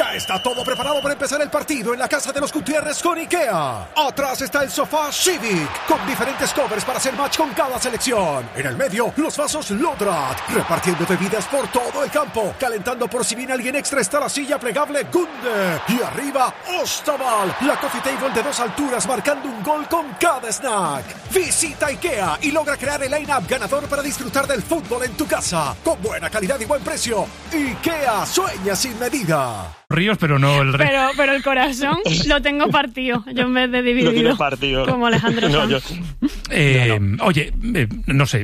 Ya está todo preparado para empezar el partido en la casa de los Gutiérrez con IKEA. Atrás está el sofá Civic, con diferentes covers para hacer match con cada selección. En el medio, los vasos Lodrat, repartiendo bebidas por todo el campo. Calentando por si viene alguien extra está la silla plegable Gunde. Y arriba, Ostaval, la coffee table de 2 alturas marcando un gol con cada snack. Visita IKEA y logra crear el line-up ganador para disfrutar del fútbol en tu casa. Con buena calidad y buen precio. IKEA, sueña sin medida. Ríos, pero no el rey. Pero el corazón lo tengo partido, yo en vez de dividido. Partido. Como Alejandro Sanz. Oye, no sé,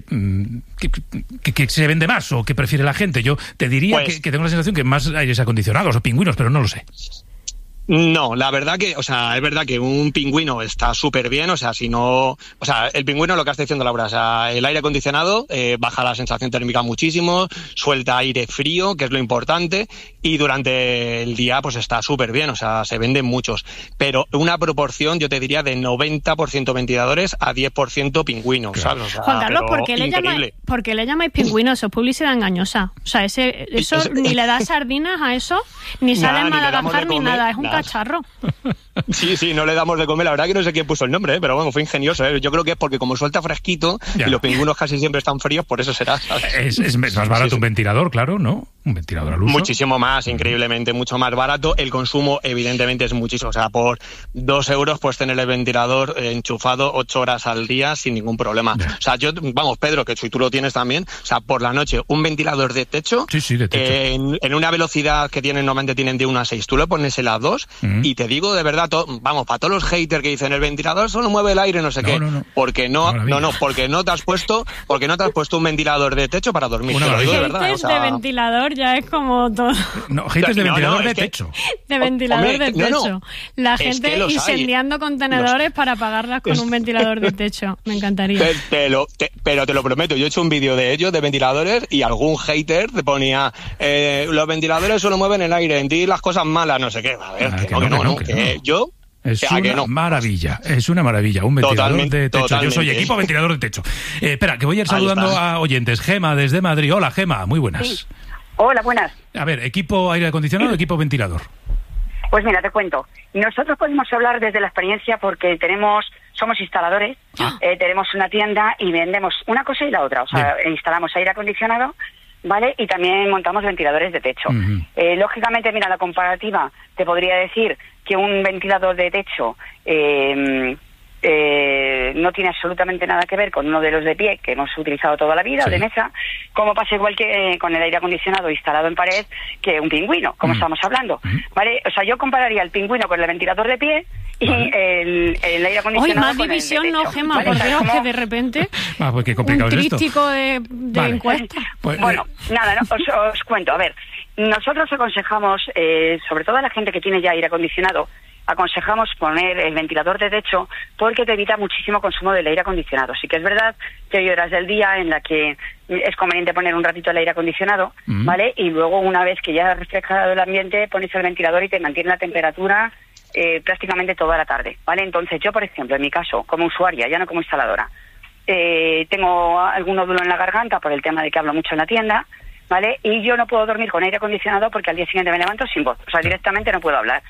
¿qué se vende más o qué prefiere la gente? Yo te diría que tengo la sensación que más aires acondicionados o pingüinos, pero no lo sé. No, la verdad que, es verdad que un pingüino está súper bien, el pingüino, lo que está diciendo Laura, el aire acondicionado baja la sensación térmica muchísimo, suelta aire frío, que es lo importante, y durante el día pues está súper bien, se venden muchos, pero una proporción, yo te diría, de 90% ventiladores a 10% pingüinos, claro. ¿sabes? Juan Carlos, ¿por qué le llamáis pingüino? Eso es publicidad engañosa. Eso ni le da sardinas a eso, ni sale en Madagascar, ni nada, es un cacharro. Sí, no le damos de comer. La verdad que no sé quién puso el nombre, pero bueno, fue ingenioso. Yo creo que es porque como suelta fresquito y los pingüinos casi siempre están fríos, por eso será, ¿sabes? Es más barato un ventilador, claro, ¿no? Un ventilador al uso. Muchísimo más, increíblemente, mucho más barato. El consumo, evidentemente, es muchísimo. Por 2 euros puedes tener el ventilador enchufado 8 horas al día sin ningún problema. Pedro, que tú lo tienes también, por la noche, un ventilador de techo, sí, de techo. En una velocidad que normalmente tienen de 1 a 6, tú le pones en las 2 y te digo de verdad, para todos los haters que dicen el ventilador solo mueve el aire, no sé qué, porque porque no te has puesto un ventilador de techo para dormir. Te lo digo de verdad. Haters de ventilador ya es como todo. No, haters de ventilador de techo. De ventilador de techo. La gente incendiando contenedores para apagarlas con un ventilador de techo. Me encantaría. Pero te lo prometo, yo he hecho un vídeo de ellos, de ventiladores, y algún hater te ponía los ventiladores solo mueven el aire, en ti las cosas malas, no sé qué. A ver, yo... Es una maravilla, un ventilador de techo. Totalmente. Yo soy equipo ventilador de techo. Espera, que voy a ir saludando a oyentes. Gema, desde Madrid. Hola, Gema, muy buenas. Sí. Hola, buenas. A ver, ¿equipo aire acondicionado o equipo ventilador? Pues mira, te cuento. Nosotros podemos hablar desde la experiencia porque somos instaladores, tenemos una tienda y vendemos una cosa y la otra. Instalamos aire acondicionado, ¿vale? Y también montamos ventiladores de techo. Lógicamente, mira, la comparativa te podría decir que un ventilador de techo no tiene absolutamente nada que ver con uno de los de pie que hemos utilizado toda la vida, de mesa, como pasa igual que con el aire acondicionado instalado en pared que un pingüino, como estamos hablando, ¿vale? Yo compararía el pingüino con el ventilador de pie y el aire acondicionado más con división, el de techo, no, Gema, ¿vale? por Dios, que de repente pues qué complicado un es esto. tríptico de encuesta. Os cuento, a ver, nosotros aconsejamos, sobre todo a la gente que tiene ya aire acondicionado, aconsejamos poner el ventilador de techo porque te evita muchísimo consumo del aire acondicionado. Sí que es verdad que hay horas del día en la que es conveniente poner un ratito el aire acondicionado, ¿vale? Y luego, una vez que ya ha refrescado el ambiente, pones el ventilador y te mantiene la temperatura prácticamente toda la tarde, ¿vale? Entonces, yo, por ejemplo, en mi caso, como usuaria, ya no como instaladora, tengo algún nódulo en la garganta por el tema de que hablo mucho en la tienda, ¿vale? Y yo no puedo dormir con aire acondicionado porque al día siguiente me levanto sin voz, directamente no puedo hablar.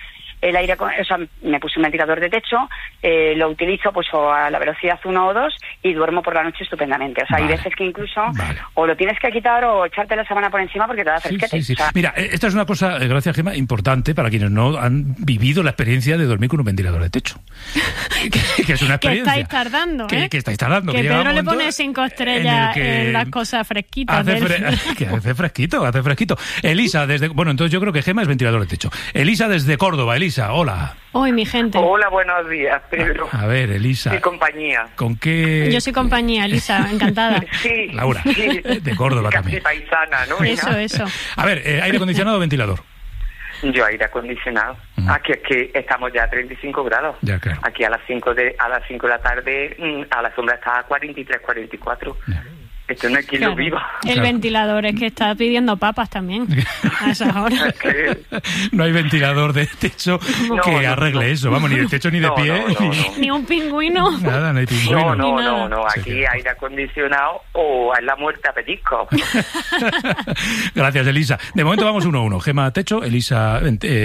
Me puse un ventilador de techo, lo utilizo a la velocidad 1 o 2 y duermo por la noche estupendamente. Hay veces que incluso o lo tienes que quitar o echarte la sábana por encima porque te da fresquete. Sí. Mira, esta es una cosa, gracias, Gema, importante para quienes no han vivido la experiencia de dormir con un ventilador de techo. que es una experiencia. Que estáis tardando, ¿eh? Que estáis tardando. Que Pedro le pone 5 estrellas en las cosas fresquitas. Hace fresquito. Elisa, entonces yo creo que Gema es ventilador de techo. Elisa desde Córdoba. Elisa, hola. Hoy, mi gente. Hola, buenos días, Pedro. A ver, Elisa. Mi compañía. ¿Con qué? Yo soy compañía, Elisa, encantada. Sí. Laura, de Córdoba también. Casi paisana, ¿no? Eso. A ver, ¿aire acondicionado o ventilador? Yo aire acondicionado. Aquí estamos ya a 35 grados. Ya, claro. Aquí a las 5 de la tarde, a la sombra está a 43, 44. Ya. Esto no es quien lo viva. El ventilador es que está pidiendo papas también a esas horas. No hay ventilador de techo que arregle eso. Vamos, ni de techo ni de pie. Ni un pingüino. Nada, no hay pingüino. No. Aquí aire acondicionado o es la muerte a pellizco. Gracias, Elisa. De momento vamos 1-1. Gema, techo, Elisa...